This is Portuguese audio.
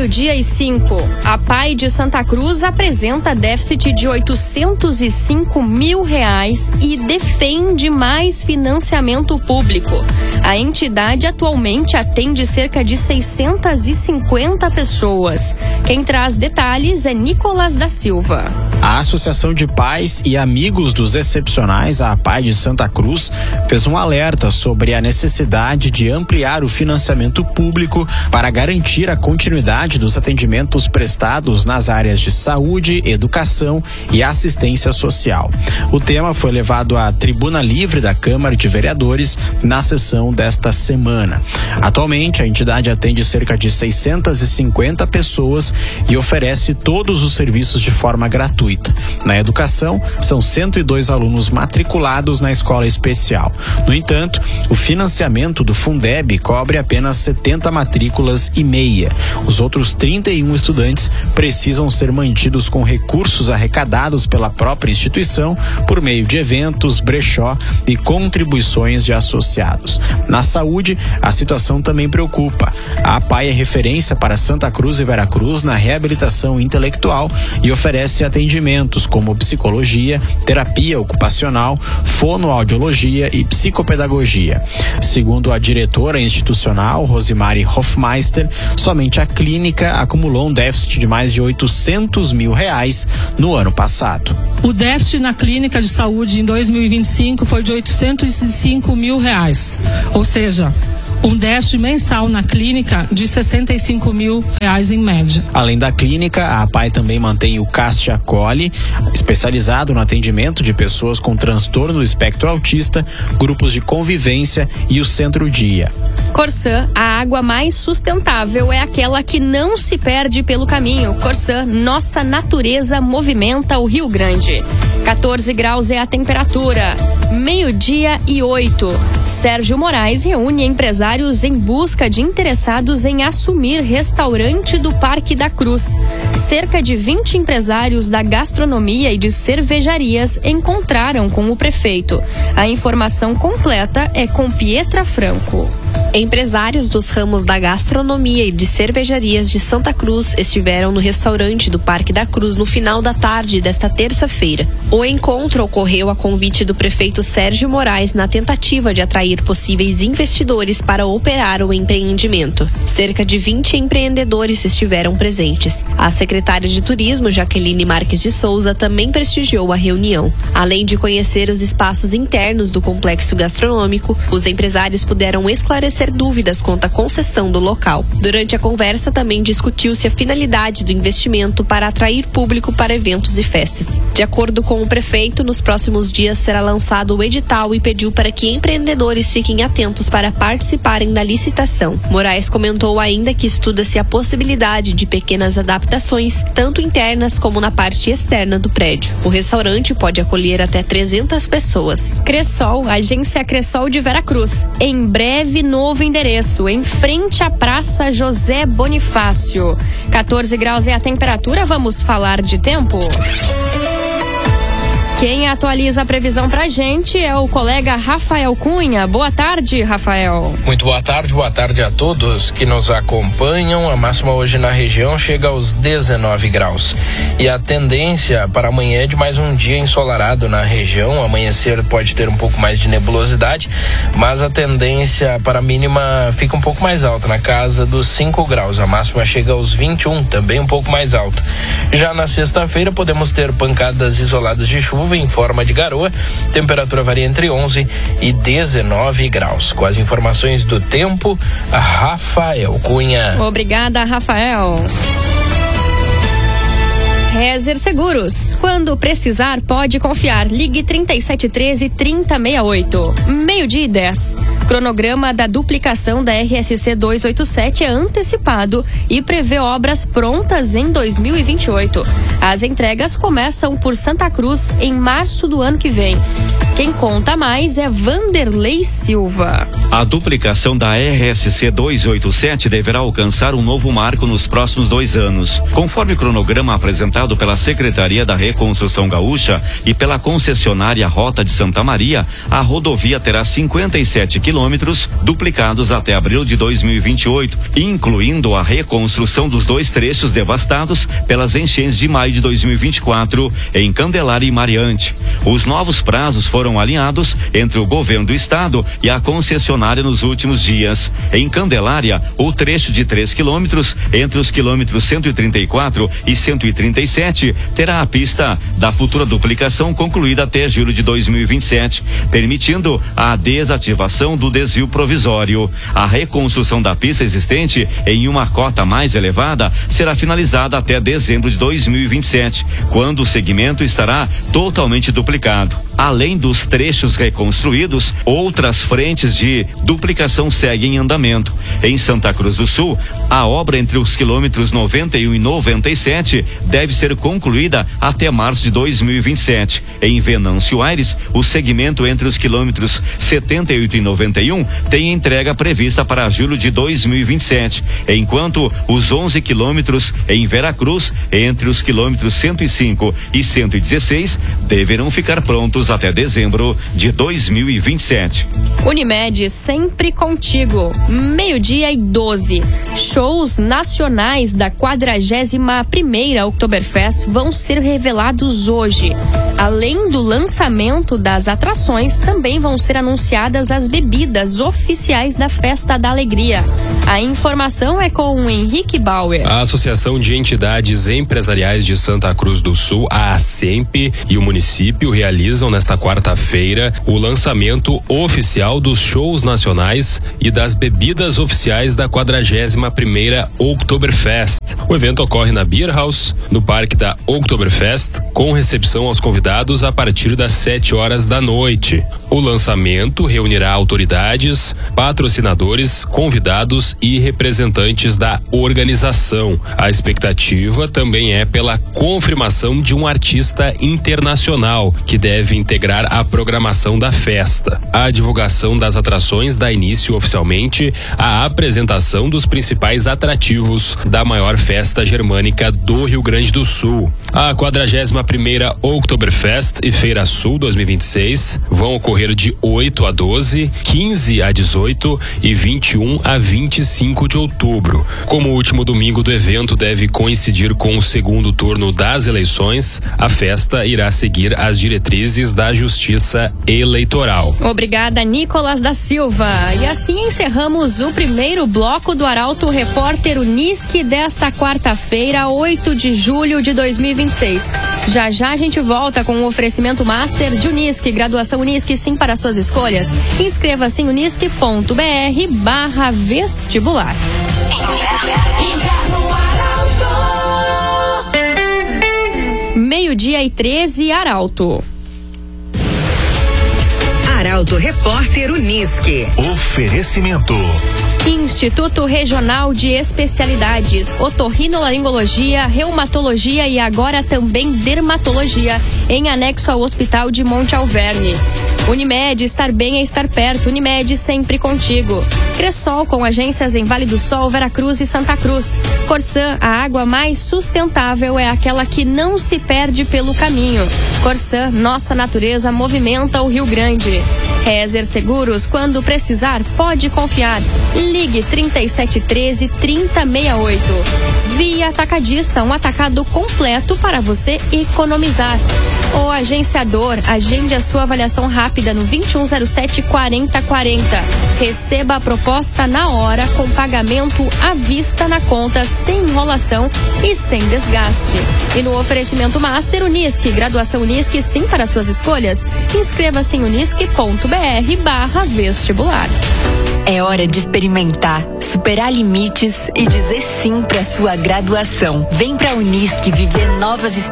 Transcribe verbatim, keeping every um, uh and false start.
Meio-dia e cinco. A P A I de Santa Cruz apresenta déficit de oitocentos e cinco mil reais e defende mais financiamento público. A entidade atualmente atende cerca de seiscentas e cinquenta pessoas. Quem traz detalhes é Nicolas da Silva. A Associação de Pais e Amigos dos Excepcionais, a P A I de Santa Cruz, fez um alerta sobre a necessidade de ampliar o financiamento público para garantir a continuidade dos atendimentos prestados nas áreas de saúde, educação e assistência social. O tema foi levado à Tribuna Livre da Câmara de Vereadores na sessão desta semana. Atualmente, a entidade atende cerca de seiscentas e cinquenta pessoas e oferece todos os serviços de forma gratuita. Na educação, são cento e dois alunos matriculados na escola especial. No entanto, o financiamento do Fundeb cobre apenas setenta matrículas e meia. Os outros trinta e um estudantes precisam ser mantidos com recursos arrecadados pela própria instituição por meio de eventos, brechó e contribuições de associados. Na saúde, a situação também preocupa. A P A I é referência para Santa Cruz e Veracruz na reabilitação intelectual e oferece atendimentos como psicologia, terapia ocupacional, fonoaudiologia e psicopedagogia. Segundo a diretora institucional, Rosimari Hofmeister, somente a clínica acumulou um déficit de mais de oitocentos mil reais no ano passado. O déficit na clínica de saúde em dois mil e vinte e cinco foi de oitocentos e cinco mil reais, ou seja, um déficit mensal na clínica de sessenta e cinco mil reais em média. Além da clínica, a P A I também mantém o Cástia Acolhe, especializado no atendimento de pessoas com transtorno do espectro autista, grupos de convivência e o Centro Dia. Corsã, a água mais sustentável é aquela que não se perde pelo caminho. Corsã, nossa natureza movimenta o Rio Grande. quatorze graus é a temperatura. Meio-dia e oito. Sérgio Moraes reúne empresários em busca de interessados em assumir restaurante do Parque da Cruz. Cerca de vinte empresários da gastronomia e de cervejarias encontraram com o prefeito. A informação completa é com Pietra Franco. Empresários dos ramos da gastronomia e de cervejarias de Santa Cruz estiveram no restaurante do Parque da Cruz no final da tarde desta terça-feira. O encontro ocorreu a convite do prefeito Sérgio Moraes na tentativa de atrair possíveis investidores para operar o empreendimento. Cerca de vinte empreendedores estiveram presentes. A secretária de Turismo, Jaqueline Marques de Souza, também prestigiou a reunião. Além de conhecer os espaços internos do complexo gastronômico, os empresários puderam esclarecer dúvidas quanto à concessão do local. Durante a conversa também discutiu-se a finalidade do investimento para atrair público para eventos e festas. De acordo com o prefeito, nos próximos dias será lançado o edital e pediu para que empreendedores fiquem atentos para participarem da licitação. Moraes comentou ainda que estuda-se a possibilidade de pequenas adaptações, tanto internas como na parte externa do prédio. O restaurante pode acolher até trezentas pessoas. Cressol, agência Cressol de Veracruz. Em breve, novo endereço, em frente à Praça José Bonifácio. quatorze graus é a temperatura, vamos falar de tempo? Quem atualiza a previsão pra gente é o colega Rafael Cunha. Boa tarde, Rafael. Muito boa tarde, boa tarde a todos que nos acompanham. A máxima hoje na região chega aos dezenove graus. E a tendência para amanhã é de mais um dia ensolarado na região. Amanhecer pode ter um pouco mais de nebulosidade, mas a tendência para a mínima fica um pouco mais alta, na casa dos cinco graus. A máxima chega aos vinte e um, também um pouco mais alta. Já na sexta-feira podemos ter pancadas isoladas de chuva em forma de garoa. Temperatura varia entre onze e dezenove graus. Com as informações do tempo, Rafael Cunha. Obrigada, Rafael. Rezer Seguros. Quando precisar, pode confiar. Ligue trinta e sete treze, trinta sessenta e oito. Meio-dia e dez. Cronograma da duplicação da R S C duzentos e oitenta e sete é antecipado e prevê obras prontas em dois mil e vinte e oito. As entregas começam por Santa Cruz em março do ano que vem. Quem conta mais é Vanderlei Silva. A duplicação da R S C duzentos e oitenta e sete deverá alcançar um novo marco nos próximos dois anos. Conforme o cronograma apresentado pela Secretaria da Reconstrução Gaúcha e pela concessionária Rota de Santa Maria, a rodovia terá cinquenta e sete quilômetros quilômetros duplicados até abril de dois mil e vinte e oito, incluindo a reconstrução dos dois trechos devastados pelas enchentes de maio de dois mil e vinte e quatro em Candelária e Mariante. Os novos prazos foram alinhados entre o governo do estado e a concessionária nos últimos dias. Em Candelária, o trecho de três quilômetros entre os quilômetros cento e trinta e quatro e cento e trinta e sete terá a pista da futura duplicação concluída até julho de dois mil e vinte e sete, permitindo a desativação do desvio provisório. A reconstrução da pista existente em uma cota mais elevada será finalizada até dezembro de dois mil e vinte e sete, quando o segmento estará totalmente duplicado. Além dos trechos reconstruídos, outras frentes de duplicação seguem em andamento. Em Santa Cruz do Sul, a obra entre os quilômetros noventa e um e noventa e sete deve ser concluída até março de dois mil e vinte e sete. Em Venâncio Aires, o segmento entre os quilômetros setenta e oito e noventa e um tem entrega prevista para julho de dois mil e vinte e sete, enquanto os onze quilômetros em Veracruz, entre os quilômetros cento e cinco e cento e dezesseis, deverão ficar prontos até dezembro de dois mil e vinte e sete. Unimed, sempre contigo. Meio-dia e doze. Shows nacionais da quadragésima primeira Oktoberfest vão ser revelados hoje. Além do lançamento das atrações, também vão ser anunciadas as bebidas oficiais da Festa da Alegria. A informação é com o Henrique Bauer. A Associação de Entidades Empresariais de Santa Cruz do Sul, a ASEMP, e o município realizam nesta quarta-feira o lançamento oficial dos shows nacionais e das bebidas oficiais da quadragésima primeira Oktoberfest. O evento ocorre na Beer House, no parque da Oktoberfest, com recepção aos convidados a partir das sete horas da noite. O lançamento reunirá autoridades, patrocinadores, convidados e representantes da organização. A expectativa também é pela confirmação de um artista internacional que deve integrar a programação da festa. A divulgação das atrações dá início oficialmente à apresentação dos principais atrativos da maior festa germânica do Rio Grande do Sul. A quadragésima primeira Oktoberfest e Feira Sul dois mil e vinte e seis vão ocorrer de oito a doze, quinze a dezoito e vinte e um a vinte e cinco de outubro. Como o último domingo do evento deve coincidir com o segundo turno das eleições, a festa irá seguir as diretrizes da Justiça Eleitoral. Obrigada, Nicolas da Silva. E assim encerramos o primeiro bloco do Arauto Repórter Unisque desta quarta-feira, oito de julho de dois mil e vinte e seis. Já já a gente volta com o oferecimento Master de Unisque, graduação Unisque sim para suas escolhas. Inscreva-se em unisque ponto br barra vestibular. Meio-dia e treze, Arauto. Arauto Repórter Unisque. Oferecimento. Instituto Regional de Especialidades, otorrinolaringologia, reumatologia e agora também dermatologia, em anexo ao Hospital de Monte Alverne. Unimed, estar bem é estar perto. Unimed, sempre contigo. Cressol, com agências em Vale do Sol, Veracruz e Santa Cruz. Corsã, a água mais sustentável é aquela que não se perde pelo caminho. Corsã, nossa natureza movimenta o Rio Grande. Rezer Seguros, quando precisar, pode confiar. Ligue trinta e sete treze, trinta sessenta e oito. Via Atacadista, um atacado completo para você economizar. O agenciador, agende a sua avaliação rápida no vinte e um zero sete, quarenta quarenta. Receba a proposta na hora, com pagamento à vista na conta, sem enrolação e sem desgaste. E no oferecimento Master Unisque, graduação Unisque sim para suas escolhas. Inscreva-se em unisque ponto br barra vestibular. É hora de experimentar, superar limites e dizer sim para sua graduação. Vem pra Unisque viver novas experiências.